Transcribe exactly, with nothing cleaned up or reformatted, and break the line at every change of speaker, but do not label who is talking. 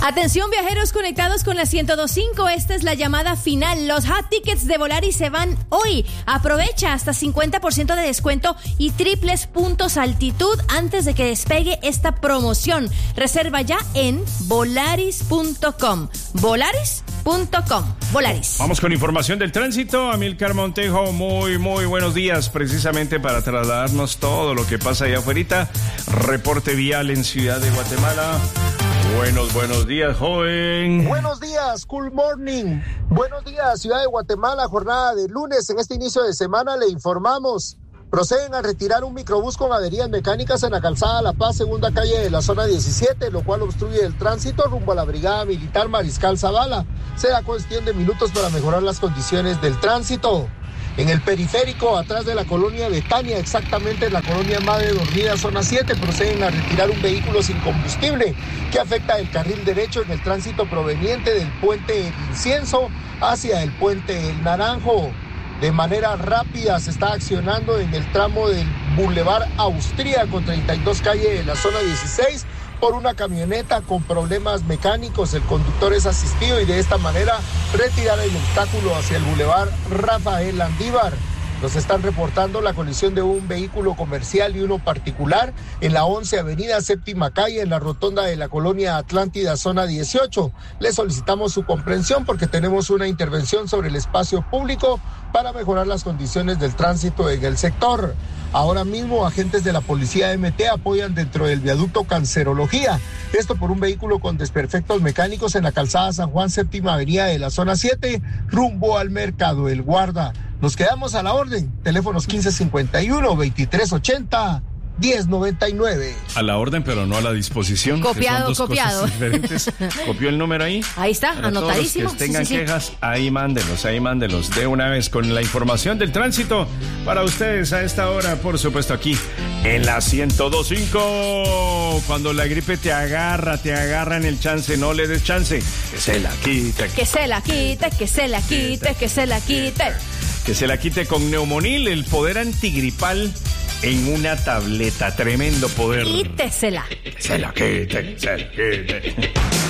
Atención viajeros conectados con la ciento dos punto cinco, esta es la llamada final. Los hot tickets de Volaris se van hoy. Aprovecha hasta cincuenta por ciento de descuento y triples puntos altitud antes de que despegue esta promoción. Reserva ya en volaris punto com. Volaris punto com. Volaris.
Vamos con información del tránsito. Amílcar Montejo, muy, muy buenos días. Precisamente para trasladarnos todo lo que pasa allá afuera. Reporte vial en Ciudad de Guatemala. Buenos, buenos días, joven.
Buenos días, cool morning. Buenos días, Ciudad de Guatemala, jornada de lunes. En este inicio de semana le informamos. Proceden a retirar un microbús con averías mecánicas en la calzada La Paz, segunda calle de la zona diecisiete, lo cual obstruye el tránsito rumbo a la Brigada Militar Mariscal Zavala. Será cuestión de minutos para mejorar las condiciones del tránsito. En el periférico, atrás de la colonia Betania, exactamente en la colonia Madre Dormida, zona siete, proceden a retirar un vehículo sin combustible que afecta el carril derecho en el tránsito proveniente del puente El Incienso hacia el puente El Naranjo. De manera rápida se está accionando en el tramo del Boulevard Austríaco, treinta y dos calle de la zona dieciséis, por una camioneta con problemas mecánicos. El conductor es asistido y de esta manera retirar el obstáculo hacia el Boulevard Rafael Landívar. Nos están reportando la colisión de un vehículo comercial y uno particular en la once Avenida Séptima Calle, en la rotonda de la colonia Atlántida, zona dieciocho. Le solicitamos su comprensión porque tenemos una intervención sobre el espacio público para mejorar las condiciones del tránsito en el sector. Ahora mismo, agentes de la Policía M T apoyan dentro del viaducto Cancerología. Esto por un vehículo con desperfectos mecánicos en la calzada San Juan, séptima avenida de la zona siete, rumbo al Mercado El Guarda. Nos quedamos a la orden. Teléfonos quince cincuenta y uno, veintitrés ochenta, diez noventa y nueve.
A la orden, pero no a la disposición.
Copiado, copiado.
¿Copió el número ahí?
Ahí está,
para
anotadísimo.
Todos los que tengan
sí, sí,
quejas,
sí.
ahí mándenlos, ahí mándenlos de una vez con la información del tránsito para ustedes a esta hora, por supuesto, aquí en la ciento dos punto cinco. Cuando la gripe te agarra, te agarra en el chance, no le des chance. Que se la quite.
Que se la quite, que se la quite, que se la quite.
Que se la quite con Neumonil, el poder antigripal en una tableta. Tremendo poder.
Quítesela.
Que se la quite, que se la quite.